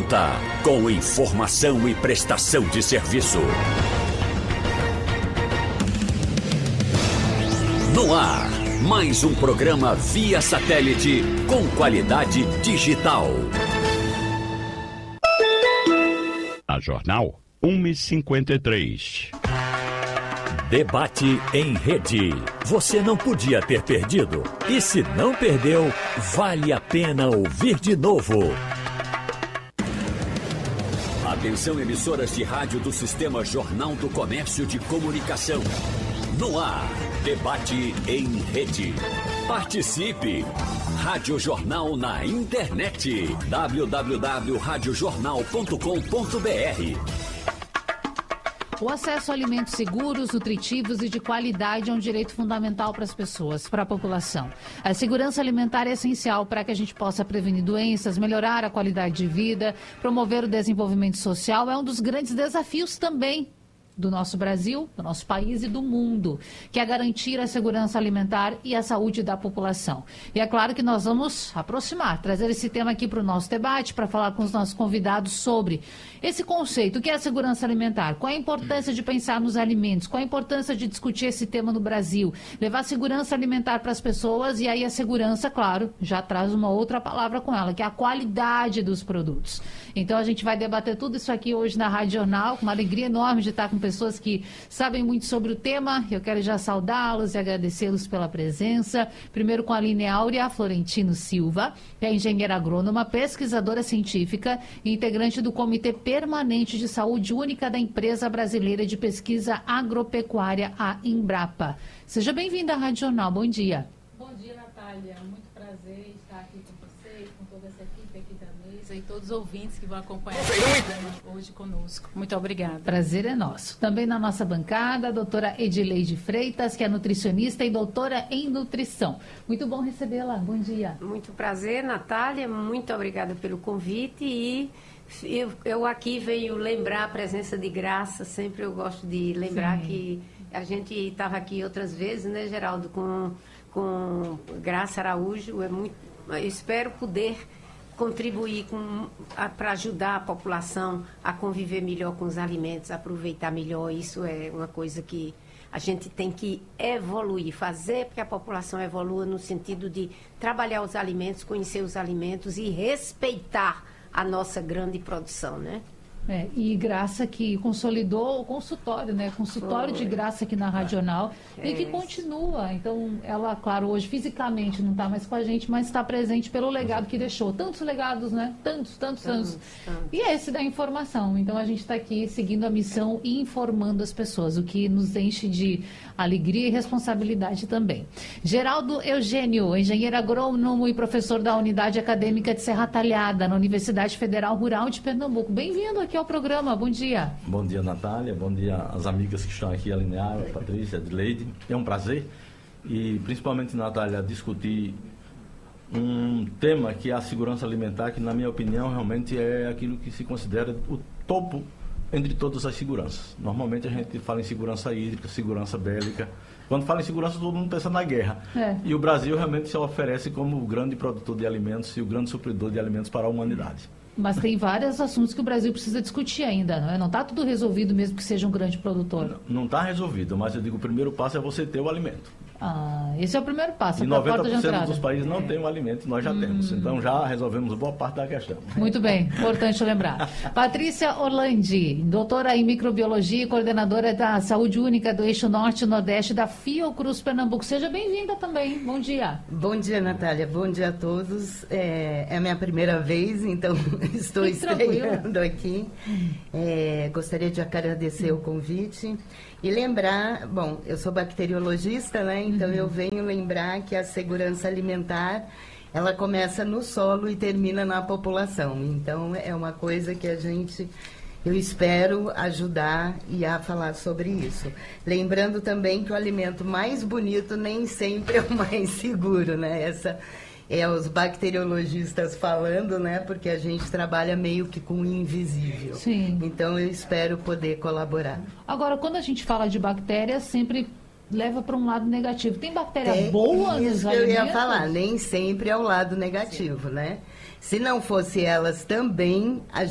pronta, com informação e prestação de serviço. No ar, mais um programa via satélite com qualidade digital. A Jornal 1h53. Debate em rede. Você não podia ter perdido. E se não perdeu, vale a pena ouvir de novo. Atenção, emissoras de rádio do Sistema Jornal do Comércio de Comunicação. No ar, debate em rede. Participe! Rádio Jornal na internet. www.radiojornal.com.br. O acesso a alimentos seguros, nutritivos e de qualidade é um direito fundamental para as pessoas, para a população. A segurança alimentar é essencial para que a gente possa prevenir doenças, melhorar a qualidade de vida, promover o desenvolvimento social. É um dos grandes desafios também do nosso Brasil, do nosso país e do mundo, que é garantir a segurança alimentar e a saúde da população. E é claro que nós vamos trazer esse tema aqui para o nosso debate, para falar com os nossos convidados sobre esse conceito, o que é a segurança alimentar, qual a importância de pensar nos alimentos, qual a importância de discutir esse tema no Brasil, levar segurança alimentar para as pessoas, e aí a segurança, claro, já traz uma outra palavra com ela, que é a qualidade dos produtos. Então a gente vai debater tudo isso aqui hoje na Rádio Jornal, com uma alegria enorme de estar com pessoas que sabem muito sobre o tema. Eu quero já saudá-los e agradecê-los pela presença. Primeiro com a Aline Áurea Florentino Silva, que é engenheira agrônoma, pesquisadora científica e integrante do Comitê Permanente de Saúde Única da Empresa Brasileira de Pesquisa Agropecuária, a Embrapa. Seja bem-vinda à Rádio Jornal. Bom dia. Bom dia, Natália. Muito prazer estar aqui com vocês, com toda essa equipe aqui da mesa e todos os ouvintes que vão acompanhar o programa hoje conosco. Muito obrigada. Prazer é nosso. Também na nossa bancada, a doutora Edileide Freitas, que é nutricionista e doutora em nutrição. Muito bom recebê-la. Bom dia. Muito prazer, Natália. Muito obrigada pelo convite e eu aqui venho lembrar a presença de Graça. Sempre eu gosto de lembrar que a gente estava aqui outras vezes, né, Geraldo, com Graça Araújo. Eu espero poder contribuir para ajudar a população a conviver melhor com os alimentos, aproveitar melhor. Isso é uma coisa que a gente tem que evoluir, fazer para que a população evolua no sentido de trabalhar os alimentos, conhecer os alimentos e respeitar a nossa grande produção, né? E Graça que consolidou o consultório, né? Consultório de Graça aqui na Rádio Jornal e que continua. Então, ela, claro, hoje fisicamente não está mais com a gente, mas está presente pelo legado que deixou. Tantos legados, né? Tantos anos. E esse da informação. Então, a gente está aqui seguindo a missão e informando as pessoas, o que nos enche de alegria e responsabilidade também. Geraldo Eugênio, engenheiro agrônomo e professor da Unidade Acadêmica de Serra Talhada, na Universidade Federal Rural de Pernambuco. Bem-vindo aqui ao programa. Bom dia. Bom dia, Natália. Bom dia às amigas que estão aqui, a Linear, a Patrícia, a Adelaide. É um prazer. E, principalmente, Natália, discutir um tema que é a segurança alimentar, que, na minha opinião, realmente é aquilo que se considera o topo entre todas as seguranças. Normalmente, a gente fala em segurança hídrica, segurança bélica. Quando fala em segurança, todo mundo pensa na guerra. E o Brasil realmente se oferece como o grande produtor de alimentos e o grande supridor de alimentos para a humanidade. Mas tem vários assuntos que o Brasil precisa discutir ainda, não é? Não está tudo resolvido mesmo que seja um grande produtor. Não está resolvido, mas eu digo, o primeiro passo é você ter o alimento. Esse é o primeiro passo. E 90% dos países não tem o alimento, nós já temos. Então já resolvemos boa parte da questão. Muito bem, importante lembrar. Patrícia Orlandi, doutora em microbiologia e coordenadora da Saúde Única do Eixo Norte e Nordeste da Fiocruz Pernambuco. Seja bem-vinda também. Bom dia. Bom dia, Natália. Bom dia a todos. É a minha primeira vez, então estou estreando aqui. Gostaria de agradecer o convite. E lembrar, bom, eu sou bacteriologista, né? Então eu venho lembrar que a segurança alimentar, ela começa no solo e termina na população. Então é uma coisa que eu espero ajudar e a falar sobre isso. Lembrando também que o alimento mais bonito nem sempre é o mais seguro, né? Essa é os bacteriologistas falando, né? Porque a gente trabalha meio que com o invisível. Sim. Então eu espero poder colaborar. Agora, quando a gente fala de bactérias, sempre leva para um lado negativo. Tem bactéria boa nos alimentos? Eu ia falar, nem sempre é o lado negativo, né? Se não fosse elas também, a